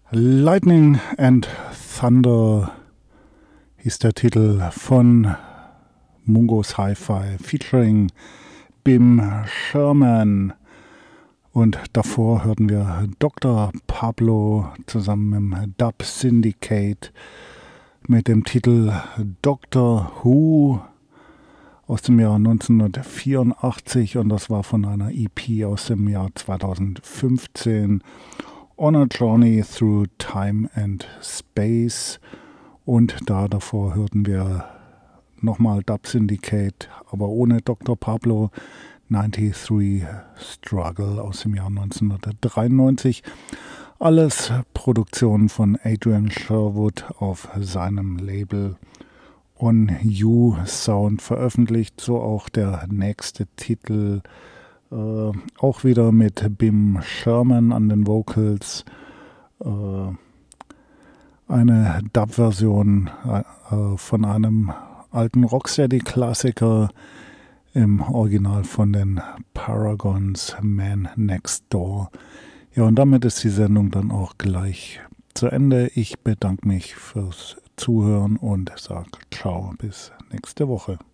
Lightning and Thunder hieß der Titel von Mungos Hi-Fi featuring Bim Sherman. Und davor hörten wir Dr. Pablo zusammen mit dem Dub Syndicate mit dem Titel Doctor Who aus dem Jahr 1984, und das war von einer EP aus dem Jahr 2015. On a Journey Through Time and Space. Und da davor hörten wir nochmal Dub Syndicate, aber ohne Dr. Pablo, 93 Struggle aus dem Jahr 1993. Alles Produktionen von Adrian Sherwood auf seinem Label On You Sound veröffentlicht. So auch der nächste Titel, auch wieder mit Bim Sherman an den Vocals. Eine Dub-Version von einem alten Rocksteady-Klassiker, im Original von den Paragons, Man Next Door. Ja, und damit ist die Sendung dann auch gleich zu Ende. Ich bedanke mich fürs Zuhören und sage ciao, bis nächste Woche.